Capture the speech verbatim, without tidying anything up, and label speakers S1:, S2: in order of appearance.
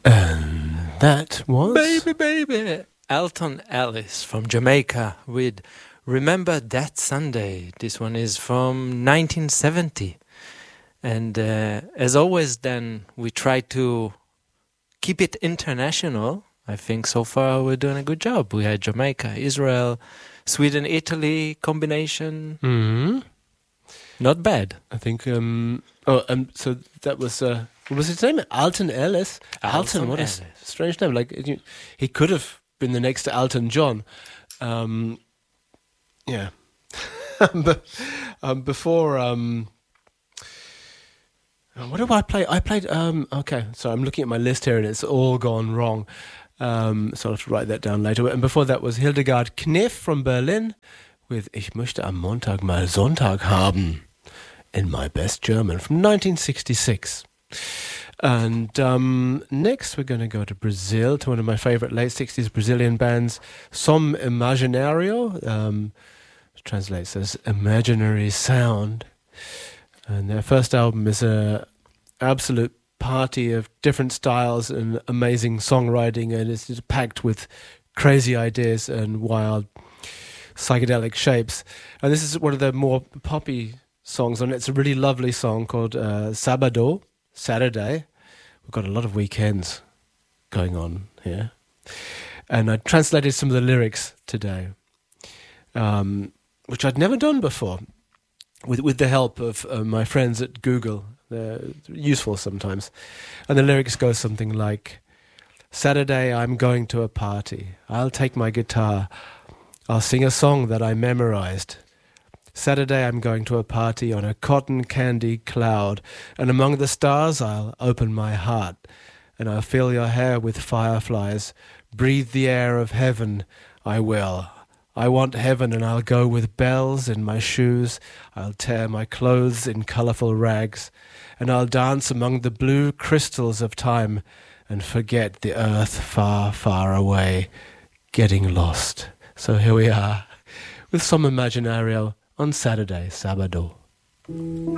S1: And that was...
S2: Baby, baby. Alton Ellis from Jamaica with Remember That Sunday. This one is from nineteen seventy. And uh, as always, then, we try to keep it international. I think so far we're doing a good job. We had Jamaica, Israel, Sweden, Italy combination.
S1: Mm-hmm.
S2: Not bad.
S1: I think... Um, oh, um, so that was... Uh, what was his name? Alton Ellis?
S2: Alton
S1: Alton, what
S2: Ellis.
S1: a strange name. Like, you- he could have been the next to Elton John. Um, yeah. But um, before... Um, what did I play? I played... Um, okay, so I'm looking at my list here and it's all gone wrong. Um, so I'll have to write that down later. And before that was Hildegard Kniff from Berlin with Ich möchte am Montag mal Sonntag haben in my best German from nineteen sixty-six. And um, next we're going to go to Brazil, to one of my favorite late sixties Brazilian bands, Som Imaginario, um, which translates as Imaginary Sound. And their first album is a absolute party of different styles and amazing songwriting, and it's just packed with crazy ideas and wild psychedelic shapes. And this is one of the more poppy songs on it. It's a really lovely song called uh, Sabado, Saturday. We've got a lot of weekends going on here. And I translated some of the lyrics today, um, which I'd never done before, with with the help of uh, my friends at Google. They're useful sometimes. And the lyrics go something like, Saturday I'm going to a party. I'll take my guitar. I'll sing a song that I memorized. Saturday I'm going to a party on a cotton candy cloud, and among the stars I'll open my heart, and I'll fill your hair with fireflies, breathe the air of heaven, I will. I want heaven, and I'll go with bells in my shoes, I'll tear my clothes in colourful rags, and I'll dance among the blue crystals of time, and forget the earth far, far away, getting lost. So here we are, with Som Imaginario, on Saturday, Sabado.